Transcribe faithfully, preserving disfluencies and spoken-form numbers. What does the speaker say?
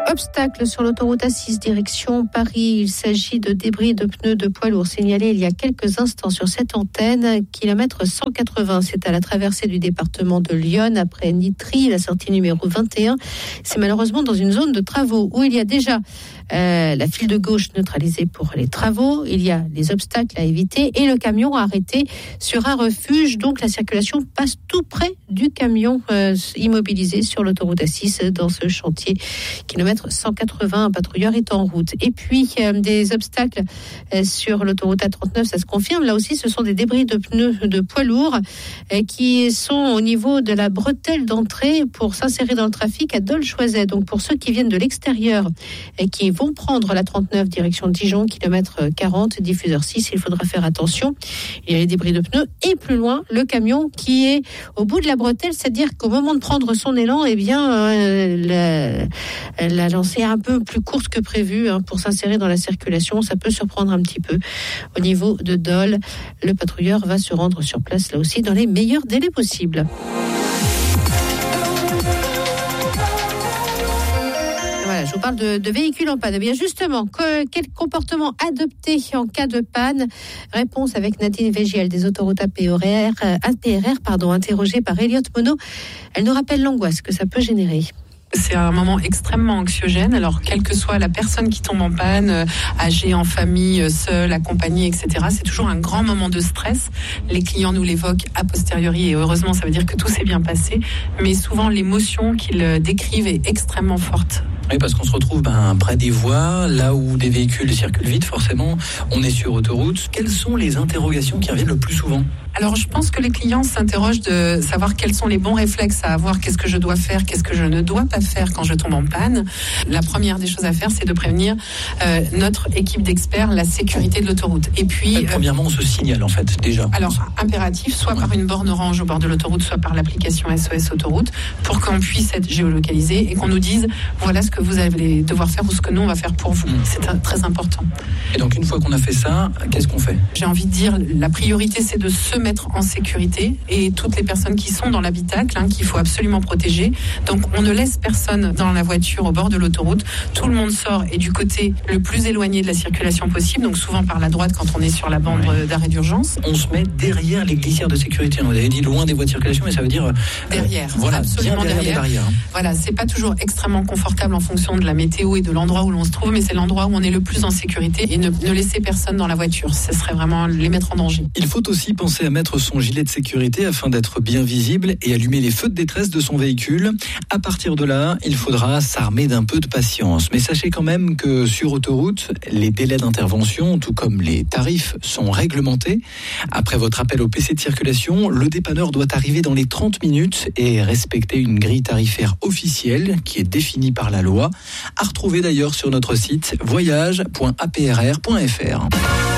Obstacle sur l'autoroute A six direction Paris. Il s'agit de débris de pneus de poids lourds signalés il y a quelques instants sur cette antenne. Kilomètre cent quatre-vingts, c'est à la traversée du département de Lyon après Nitry, la sortie numéro vingt et un. C'est malheureusement dans une zone de travaux où il y a déjà euh, la file de gauche neutralisée pour les travaux. Il y a les obstacles à éviter et le camion arrêté sur un refuge. Donc la circulation passe tout près du camion euh, immobilisé sur l'autoroute A six dans ce chantier. Kilomètre cent quatre-vingts, un patrouilleur est en route. Et puis, euh, des obstacles euh, sur l'autoroute A trente-neuf, ça se confirme. Là aussi, ce sont des débris de pneus de poids lourds euh, qui sont au niveau de la bretelle d'entrée pour s'insérer dans le trafic à Dole-Choiset. Donc, pour ceux qui viennent de l'extérieur et qui vont prendre la trente-neuf direction Dijon, kilomètre quarante, diffuseur six, il faudra faire attention. Il y a les débris de pneus et plus loin, le camion qui est au bout de la bretelle, c'est-à-dire qu'au moment de prendre son élan, eh bien, euh, la, la lancée est un peu plus courte que prévu hein, pour s'insérer dans la circulation. Ça peut surprendre un petit peu. Au niveau de Dole, le patrouilleur va se rendre sur place là aussi dans les meilleurs délais possibles. Voilà, je vous parle de, de véhicules en panne. Eh bien justement, que, quel comportement adopter en cas de panne? Réponse avec Nadine Végiel des autoroutes A P R R, A P R R pardon, interrogée par Elliot Monod. Elle nous rappelle l'angoisse que ça peut générer. C'est un moment extrêmement anxiogène. Alors, quelle que soit la personne qui tombe en panne, euh, âgée, en famille, euh, seule, accompagnée, et cetera, c'est toujours un grand moment de stress. Les clients nous l'évoquent a posteriori et heureusement, ça veut dire que tout s'est bien passé. Mais souvent, l'émotion qu'ils décrivent est extrêmement forte. Oui, parce qu'on se retrouve ben, près des voies, là où des véhicules circulent vite, forcément. On est sur autoroute. Quelles sont les interrogations qui reviennent le plus souvent ? Alors, je pense que les clients s'interrogent de savoir quels sont les bons réflexes à avoir, qu'est-ce que je dois faire, qu'est-ce que je ne dois pas faire quand je tombe en panne. La première des choses à faire, c'est de prévenir euh, notre équipe d'experts la sécurité de l'autoroute. Et puis, euh, premièrement, on se signale en fait déjà. Alors, impératif, soit ouais. par une borne orange au bord de l'autoroute, soit par l'application S O S Autoroute, pour qu'on puisse être géolocalisé et qu'on nous dise voilà ce que vous allez devoir faire ou ce que nous on va faire pour vous. Mmh. C'est un, très important. Et donc, une fois qu'on a fait ça, qu'est-ce qu'on fait ? J'ai envie de dire, la priorité, c'est de se mettre en sécurité et toutes les personnes qui sont dans l'habitacle, hein, qu'il faut absolument protéger. Donc, on ne laisse personne dans la voiture au bord de l'autoroute. Tout le monde sort et du côté le plus éloigné de la circulation possible, donc souvent par la droite quand on est sur la bande ouais. d'arrêt d'urgence. On se met derrière les glissières de sécurité. On avait dit loin des voies de circulation, mais ça veut dire derrière. Euh, voilà, absolument bien derrière, derrière. Les barrières. Voilà, c'est pas toujours extrêmement confortable en fonction de la météo et de l'endroit où l'on se trouve, mais c'est l'endroit où on est le plus en sécurité et ne, ne laisser personne dans la voiture. Ce serait vraiment les mettre en danger. Il faut aussi penser à mettre son gilet de sécurité afin d'être bien visible et allumer les feux de détresse de son véhicule. À partir de là, il faudra s'armer d'un peu de patience. Mais sachez quand même que sur autoroute, les délais d'intervention, tout comme les tarifs, sont réglementés. Après votre appel au P C de circulation, le dépanneur doit arriver dans les trente minutes et respecter une grille tarifaire officielle qui est définie par la loi. À retrouver d'ailleurs sur notre site voyage point a p r r point f r.